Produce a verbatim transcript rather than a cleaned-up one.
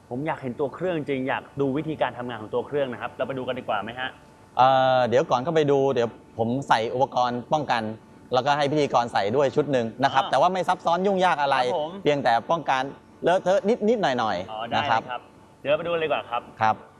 ผมอยากเห็นตัวเครื่องจริงอยากดูวิธีการทำงานของตัวเครื่องนะครับเราไปดูกันดีกว่าไหมฮะเอ่อเดี๋ยวก่อนเข้าไปดูเดี๋ยวผมใส่อุปกรณ์ป้องกันแล้วก็ให้พิธีกรใส่ด้วยชุดหนึ่งนะครับแต่ว่าไม่ซับซ้อนยุ่งยากอะไรเพียงแต่ป้องกันเลอะเทอะนิดนิดหน่อยหน่อยนะครับเดี๋ยวไปดูเลยดีกว่าครับครับ